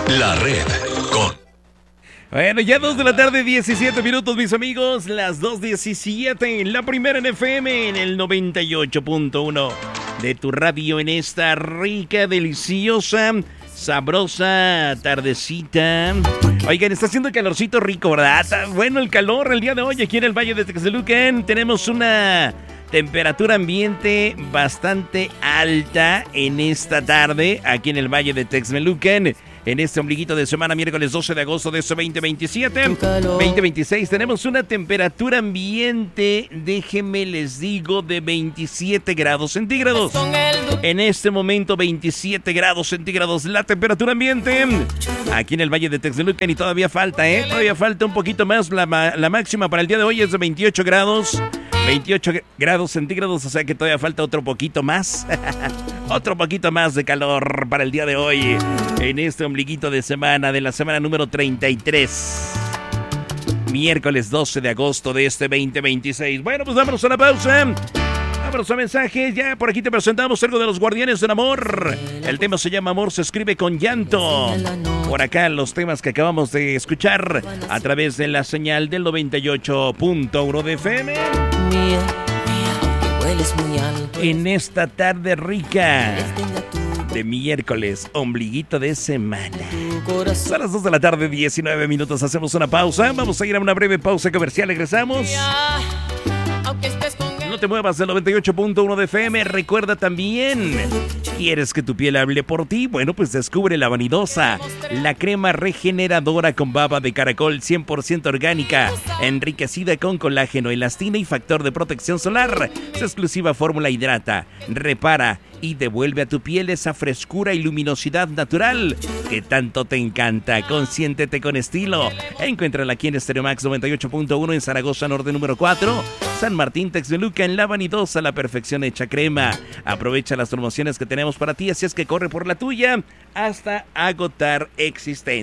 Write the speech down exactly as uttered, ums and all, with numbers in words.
La Red con... Bueno, ya dos de la tarde, diecisiete minutos, mis amigos. Las dos diecisiete, la primera en F M, en el noventa y ocho punto uno de tu radio, en esta rica, deliciosa, sabrosa tardecita. Oigan, está haciendo calorcito rico, ¿verdad? Está bueno el calor el día de hoy aquí en el Valle de Texmelucan. Tenemos una temperatura ambiente bastante alta en esta tarde aquí en el Valle de Texmelucan. En este ombliguito de semana, miércoles doce de agosto de este veinte veintisiete, veinte veintiséis, tenemos una temperatura ambiente, déjenme les digo, de veintisiete grados centígrados. En este momento, veintisiete grados centígrados la temperatura ambiente aquí en el Valle de Texmelucan, y todavía falta, ¿eh? Todavía falta un poquito más. La, la máxima para el día de hoy es de veintiocho grados. veintiocho grados centígrados, o sea que todavía falta otro poquito más. Otro poquito más de calor para el día de hoy, en este ombliguito de semana, de la semana número treinta y tres. Miércoles doce de agosto de este veinte veintiséis. Bueno, pues vámonos a la pausa. Vámonos a mensajes. Ya por aquí te presentamos algo de los Guardianes del Amor. El tema se llama Amor se escribe con llanto. Por acá los temas que acabamos de escuchar a través de la señal del noventa y ocho punto uno de F M. Mía, mía, hueles muy alto. En esta tarde rica de miércoles, ombliguito de semana. Son las dos de la tarde, diecinueve minutos. Hacemos una pausa. Vamos a ir a una breve pausa comercial. Regresamos. No te muevas del noventa y ocho punto uno de F M. Recuerda también, ¿quieres que tu piel hable por ti? Bueno, pues descubre la Vanidosa, la crema regeneradora con baba de caracol cien por ciento orgánica, enriquecida con colágeno, elastina y factor de protección solar. Su exclusiva fórmula hidrata, repara y devuelve a tu piel esa frescura y luminosidad natural que tanto te encanta. Consiéntete con estilo. Encuéntrala aquí en Estereomax noventa y ocho punto uno en Zaragoza Norte número cuatro, San Martín Texmelucan, la Vanidosa, la perfección hecha crema. Aprovecha las promociones que tenemos para ti, así es que corre por la tuya hasta agotar existencia.